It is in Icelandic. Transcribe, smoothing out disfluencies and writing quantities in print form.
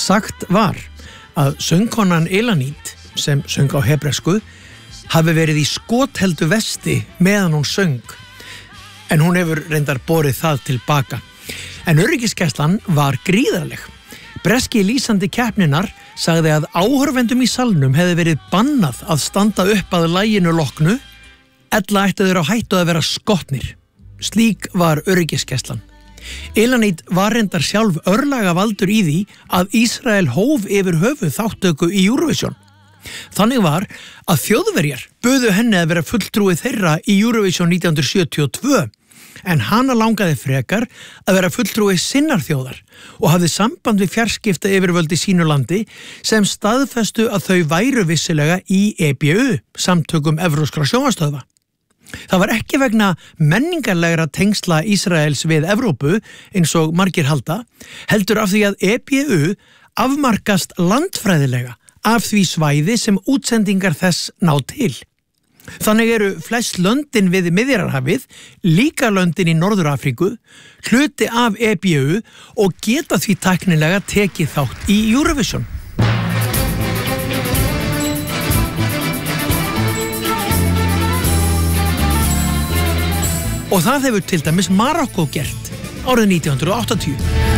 Sagt var að söngkonan Elanít, sem söng á hebresku, hafi verið í skotheldu vesti meðan hún söng, en hún hefur reyndar borið það tilbaka. En öryggisgæslan var gríðarleg. Breski lýsandi keppninnar sagði að áhorfendum í salnum hefði verið bannað að standa upp að laginu loknu, ella ættu þeir á hættu að vera skotnir. Slík var öryggisgæslan. Elanít var reyndar sjálf örlagavaldur í því að Ísrael hóf yfir höfuð þáttöku í Eurovision. Þannig var að Þjóðverjar buðu henni að vera fulltrúi þeirra í Eurovision 1972, en hana langaði frekar að vera fulltrúi sinnar þjóðar og hafði samband við fjarskipta yfirvöld í sínu landi sem staðfestu að þau væru vissilega í EBU, samtökum evrópskra sjónvarpsstöðva. Það var ekki vegna menningarlegra tengsla Ísraels við Evrópu eins og margir halda, heldur af því að EBU afmarkast landfræðilega af því svæði sem útsendingar þess ná til. Þannig eru flest löndin við Miðjarðarhafið, líka löndin í Norður-Afríku, hluti af EBU og geta því tæknilega tekið þátt í Eurovision. Og það hefur til dæmis Marokkó gert árið 1980.